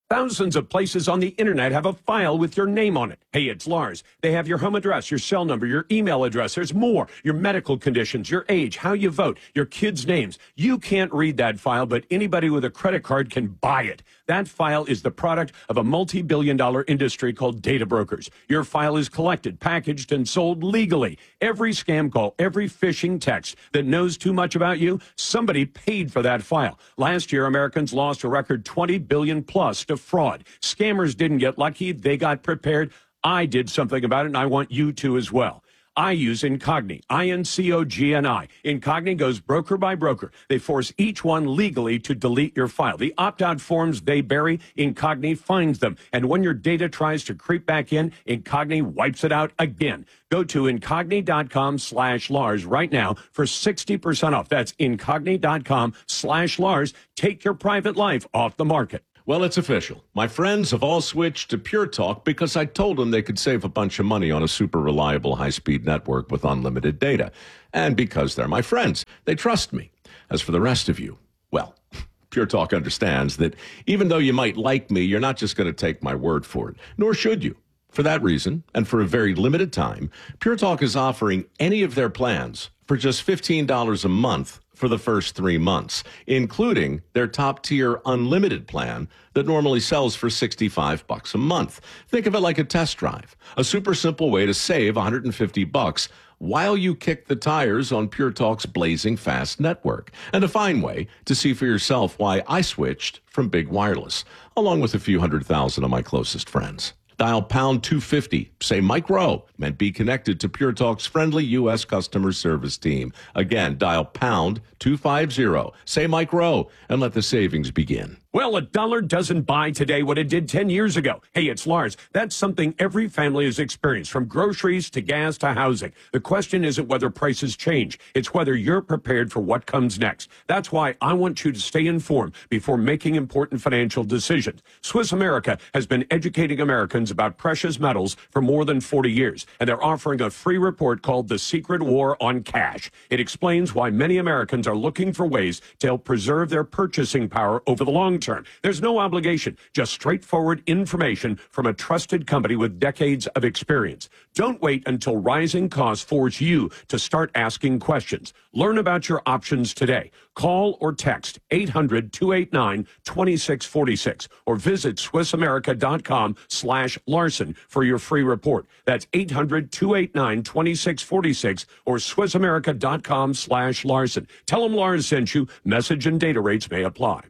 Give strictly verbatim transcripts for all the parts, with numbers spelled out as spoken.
Thousands of places on the internet have a file with your name on it. Hey, it's Lars. They have your home address, your cell number, your email address. There's more. Your medical conditions, your age, how you vote, your kids' names. You can't read that file, but anybody with a credit card can buy it. That file is the product of a multi-billion dollar industry called data brokers. Your file is collected, packaged, and sold legally. Every scam call, every phishing text that knows too much about you, somebody paid for that file. Last year, Americans lost a record twenty billion dollars plus to fraud. Scammers didn't get lucky. They got prepared. I did something about it, and I want you to as well. I use Incogni, I N C O G N I. Incogni goes broker by broker. They force each one legally to delete your file. The opt-out forms they bury, Incogni finds them. And when your data tries to creep back in, Incogni wipes it out again. Go to Incogni.com slash Lars right now for sixty percent off. That's Incogni.com slash Lars. Take your private life off the market. Well, it's official. My friends have all switched to Pure Talk because I told them they could save a bunch of money on a super reliable high-speed network with unlimited data. And because they're my friends, they trust me. As for the rest of you, well, Pure Talk understands that even though you might like me, you're not just going to take my word for it, nor should you. For that reason, and for a very limited time, Pure Talk is offering any of their plans for just fifteen dollars a month for the first three months, including their top-tier unlimited plan that normally sells for sixty-five bucks a month. Think of it like a test drive, a super simple way to save one hundred fifty bucks while you kick the tires on Pure Talk's blazing fast network, and a fine way to see for yourself why I switched from big wireless, along with a few hundred thousand of my closest friends. Dial pound two fifty, say Mike Rowe, and be connected to Pure Talk's friendly U S customer service team. Again, dial pound two fifty, say Mike Rowe, and let the savings begin. Well, a dollar doesn't buy today what it did ten years ago. Hey, it's Lars. That's something every family has experienced, from groceries to gas to housing. The question isn't whether prices change. It's whether you're prepared for what comes next. That's why I want you to stay informed before making important financial decisions. Swiss America has been educating Americans about precious metals for more than forty years, and they're offering a free report called The Secret War on Cash. It explains why many Americans are looking for ways to help preserve their purchasing power over the long term. There's no obligation, just straightforward information from a trusted company with decades of experience. Don't wait until rising costs force you to start asking questions. Learn about your options today. Call or text eight hundred, two eight nine, two six four six or visit SwissAmerica.com slash Larson for your free report. That's eight hundred, two eight nine, two six four six or SwissAmerica.com slash Larson. Tell them Lars sent you. Message and data rates may apply.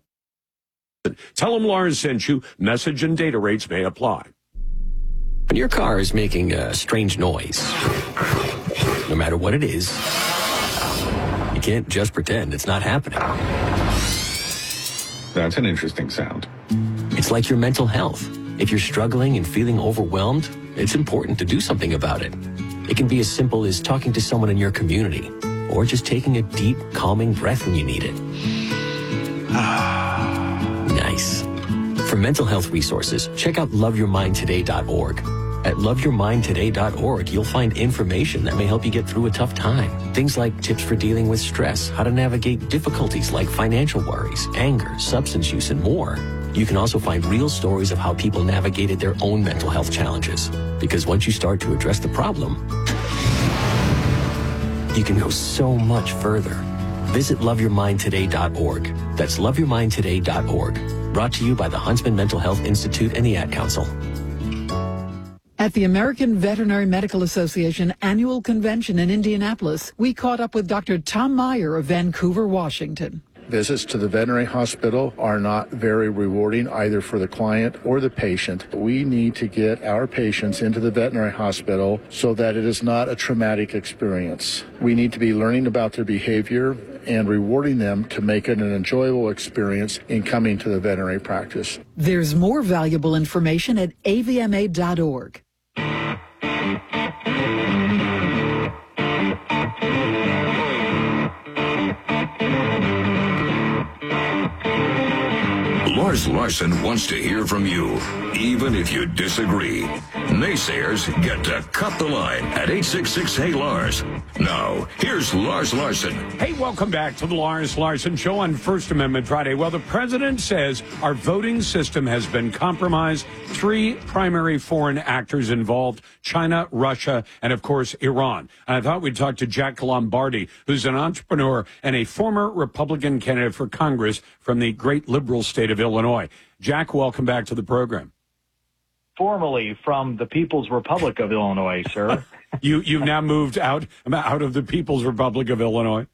Tell them Lars sent you. Message and data rates may apply. When your car is making a strange noise, no matter what it is, you can't just pretend it's not happening. That's an interesting sound. It's like your mental health. If you're struggling and feeling overwhelmed, it's important to do something about it. It can be as simple as talking to someone in your community, or just taking a deep, calming breath when you need it. Nice. For mental health resources, check out love your mind today dot org. At love your mind today dot org, you'll find information that may help you get through a tough time. Things like tips for dealing with stress, how to navigate difficulties like financial worries, anger, substance use, and more. You can also find real stories of how people navigated their own mental health challenges. Because once you start to address the problem, you can go so much further. Visit love your mind today dot org. That's love your mind today dot org. Brought to you by the Huntsman Mental Health Institute and the Ad Council. At the American Veterinary Medical Association annual convention in Indianapolis, we caught up with Doctor Tom Meyer of Vancouver, Washington. Visits to the veterinary hospital are not very rewarding either for the client or the patient. We need to get our patients into the veterinary hospital so that it is not a traumatic experience. We need to be learning about their behavior and rewarding them to make it an enjoyable experience in coming to the veterinary practice. There's more valuable information at A V M A dot org. Lars Larson wants to hear from you, even if you disagree. Naysayers get to cut the line at eight six six, hey Lars. Now, here's Lars Larson. Hey, welcome back to the Lars Larson Show on First Amendment Friday. Well, the president says our voting system has been compromised. Three primary foreign actors involved: China, Russia, and, of course, Iran. And I thought we'd talk to Jack Lombardi, who's an entrepreneur and a former Republican candidate for Congress from the great liberal state of Illinois. Jack, welcome back to the program. Formerly from the People's Republic of Illinois, sir. you, you've now moved out, out of the People's Republic of Illinois?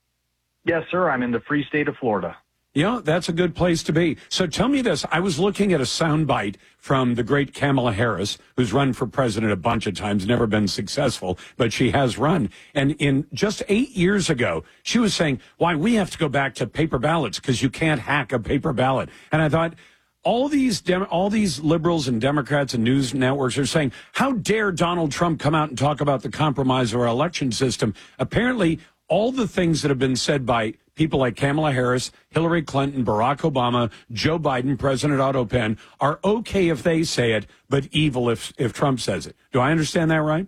Yes, sir. I'm in the free state of Florida. You know, that's a good place to be. So tell me this. I was looking at a soundbite from the great Kamala Harris, who's run for president a bunch of times, never been successful, but she has run. And in just eight years ago, she was saying, why, we have to go back to paper ballots because you can't hack a paper ballot. And I thought, all these Dem- all these liberals and Democrats and news networks are saying, how dare Donald Trump come out and talk about the compromise of our election system? Apparently, all the things that have been said by people like Kamala Harris, Hillary Clinton, Barack Obama, Joe Biden, President Otto Penn are okay if they say it, but evil if if Trump says it. Do I understand that right?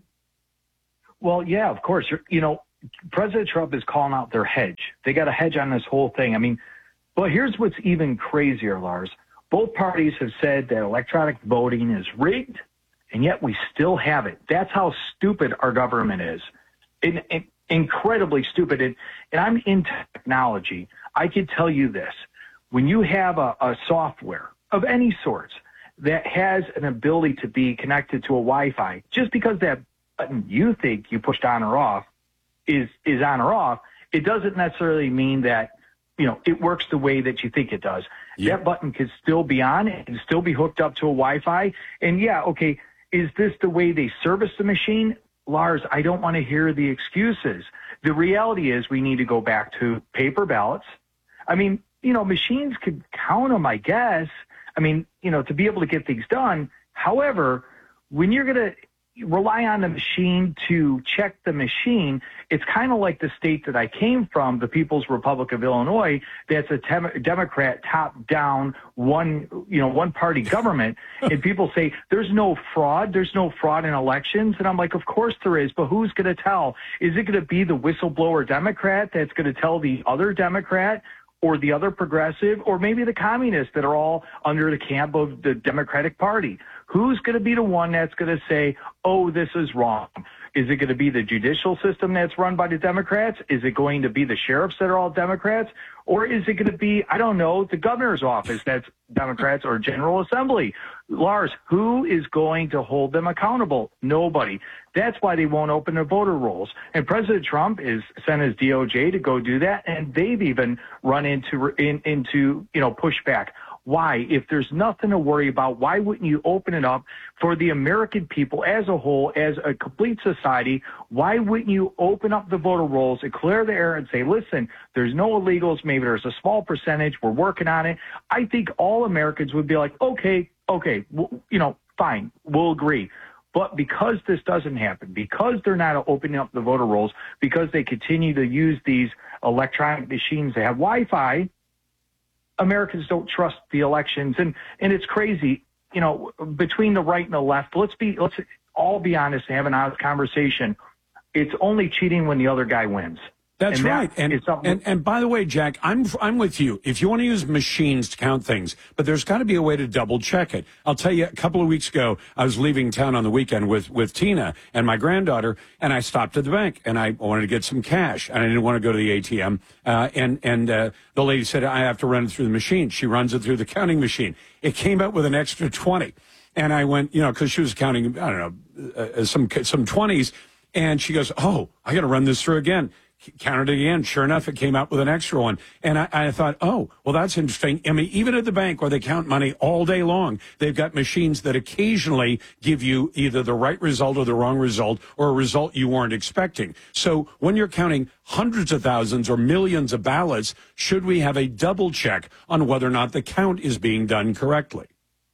Well, yeah, of course. You know, President Trump is calling out their hedge. They got a hedge on this whole thing. I mean, but here's what's even crazier, Lars. Both parties have said that electronic voting is rigged, and yet we still have it. That's how stupid our government is. In, in, incredibly stupid. And, and I'm in technology. I could tell you this. When you have a, a software of any sorts that has an ability to be connected to a Wi-Fi, just because that button you think you pushed on or off is, is on or off, it doesn't necessarily mean that, you know, it works the way that you think it does. Yeah. That button could still be on. It can still be hooked up to a Wi-Fi. And yeah, okay, is this the way they service the machine? Lars, I don't want to hear the excuses. The reality is we need to go back to paper ballots. I mean, you know, machines could count them, I guess. I mean, you know, to be able to get things done. However, when you're going to rely on the machine to check the machine, it's kind of like the state that I came from, the People's Republic of Illinois, that's a tem- Democrat top-down, one, you know, one-party government. And people say, there's no fraud, there's no fraud in elections. And I'm like, of course there is, but who's going to tell? Is it going to be the whistleblower Democrat that's going to tell the other Democrat, or the other progressive, or maybe the communists that are all under the camp of the Democratic Party? Who's going to be the one that's going to say, oh, this is wrong? Is it going to be the judicial system that's run by the Democrats? Is it going to be the sheriffs that are all Democrats? Or is it going to be, I don't know, the governor's office that's Democrats, or General Assembly? Lars, who is going to hold them accountable? Nobody. That's why they won't open their voter rolls. And President Trump is sent his D O J to go do that, and they've even run into in, into you know pushback. Why? If there's nothing to worry about, why wouldn't you open it up for the American people as a whole, as a complete society? Why wouldn't you open up the voter rolls and clear the air and say, listen, there's no illegals, maybe there's a small percentage, we're working on it. I think all Americans would be like, okay, okay, w- you know, fine, we'll agree. But because this doesn't happen, because they're not opening up the voter rolls, because they continue to use these electronic machines that have Wi-Fi, Americans don't trust the elections. And, and it's crazy, you know, between the right and the left. Let's be, let's all be honest and have an honest conversation. It's only cheating when the other guy wins. That's and right. That and, and and by the way, Jack, I'm I'm with you. If you want to use machines to count things, but there's got to be a way to double check it. I'll tell you, a couple of weeks ago, I was leaving town on the weekend with, with Tina and my granddaughter, and I stopped at the bank, and I wanted to get some cash, and I didn't want to go to the A T M. Uh, and and uh, the lady said, I have to run it through the machine. She runs it through the counting machine. It came out with an extra twenty. And I went, you know, because she was counting, I don't know, uh, some some twenties, and she goes, oh, I got to run this through again. Counted it again. Sure enough, it came out with an extra one. And I, I thought, oh, well, that's interesting. I mean, even at the bank where they count money all day long, they've got machines that occasionally give you either the right result or the wrong result, or a result you weren't expecting. So when you're counting hundreds of thousands or millions of ballots, should we have a double check on whether or not the count is being done correctly?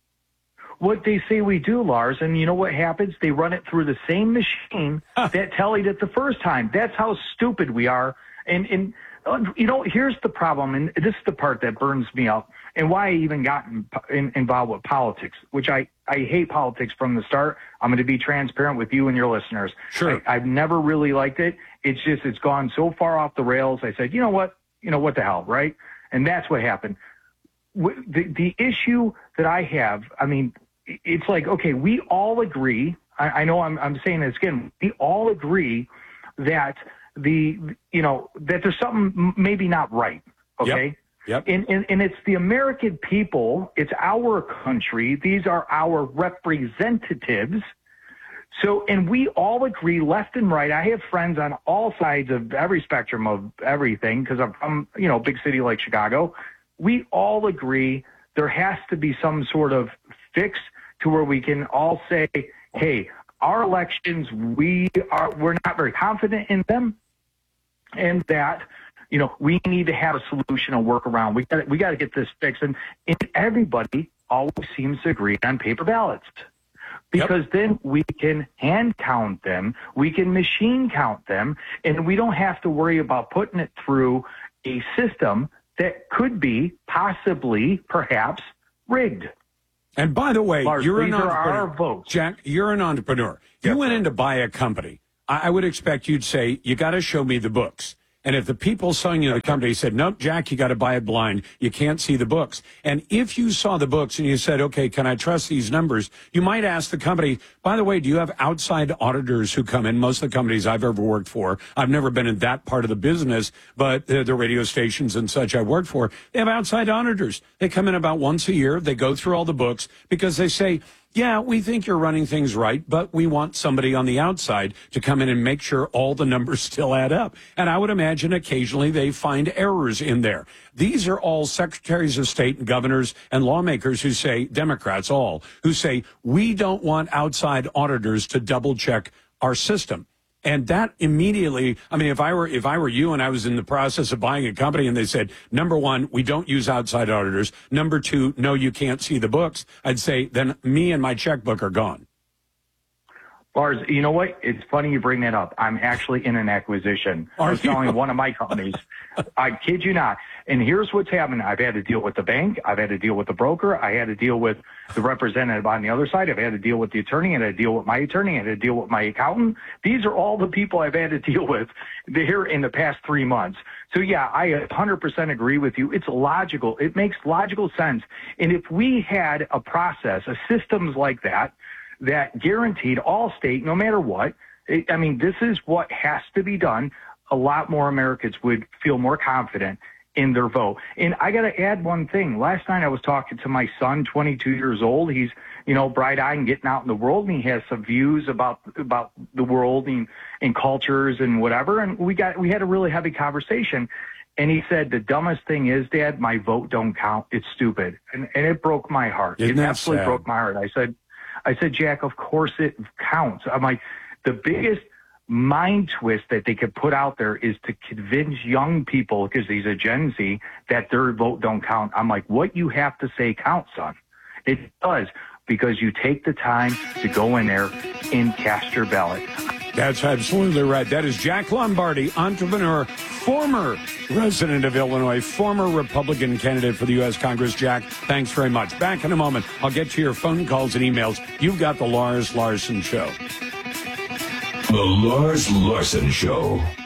What they say we do, Lars, and you know what happens? They run it through the same machine that tallied it the first time. That's how stupid we are. And, and you know, here's the problem, and this is the part that burns me up, and why I even got in, in, involved with politics, which I, I hate politics from the start. I'm going to be transparent with you and your listeners. Sure. I, I've never really liked it. It's just, it's gone so far off the rails. I said, you know what? You know, what the hell, right? And that's what happened. The, the issue that I have, I mean, it's like, okay, we all agree. I, I know I'm, I'm saying this again. We all agree that the, you know, that there's something maybe not right. Okay. Yep. Yep. And, and, and it's the American people. It's our country. These are our representatives. So, and we all agree left and right. I have friends on all sides of every spectrum of everything because I'm from, you know, big city like Chicago. We all agree there has to be some sort of fix to where we can all say, hey, our elections, we are, we're not very confident in them. And that, you know, we need to have a solution, a workaround. We got we got to get this fixed. And, and everybody always seems to agree on paper ballots. Because yep. then we can hand count them, we can machine count them, and we don't have to worry about putting it through a system that could be possibly, perhaps, rigged. And by the way, Lars, you're an these are entrepreneur. our votes. Jack, you're an entrepreneur. If you Yes, went sir. in to buy a company, I, I would expect you'd say, you got to show me the books. And if the people selling you the company said, nope, Jack, you got to buy it blind. You can't see the books. And if you saw the books and you said, okay, can I trust these numbers? You might ask the company, by the way, do you have outside auditors who come in? Most of the companies I've ever worked for, I've never been in that part of the business, but the, the radio stations and such I worked for, they have outside auditors. They come in about once a year. They go through all the books because they say, yeah, we think you're running things right, but we want somebody on the outside to come in and make sure all the numbers still add up. And I would imagine occasionally they find errors in there. These are all secretaries of state and governors and lawmakers who say, Democrats all, who say, we don't want outside auditors to double check our system. And that immediately, I mean, if I were if I were you and I was in the process of buying a company and they said, number one, we don't use outside auditors. Number two, no, you can't see the books. I'd say, then me and my checkbook are gone. Lars, you know what? It's funny you bring that up. I'm actually in an acquisition. Are I was you? telling one of my companies. I kid you not. And here's what's happening. I've had to deal with the bank. I've had to deal with the broker. I had to deal with the representative on the other side. I've had to deal with the attorney. I had to deal with my attorney. I had to deal with my accountant. These are all the people I've had to deal with here in the past three months. So, yeah, I one hundred percent agree with you. It's logical. It makes logical sense. And if we had a process, a systems like that, that guaranteed all state, no matter what, it, I mean, this is what has to be done. A lot more Americans would feel more confident in their vote. And I got to add one thing. Last night I was talking to my son, twenty-two years old. He's, you know, bright-eyed and getting out in the world, and he has some views about about the world and, and cultures and whatever. And we got we had a really heavy conversation. And he said, the dumbest thing is, Dad, my vote don't count. It's stupid. And, and it broke my heart. Isn't it that absolutely sad? broke my heart. I said, I said, Jack, of course it counts. I'm like, the biggest mind twist that they could put out there is to convince young people, because he's a Gen Z, that their vote don't count. I'm like, what you have to say counts, son. It does, because you take the time to go in there and cast your ballot. That's absolutely right. That is Jack Lombardi, entrepreneur, former resident of Illinois, former Republican candidate for the U S Congress. Jack, thanks very much. Back in a moment. I'll get to your phone calls and emails. You've got the Lars Larson Show. The Lars Larson Show.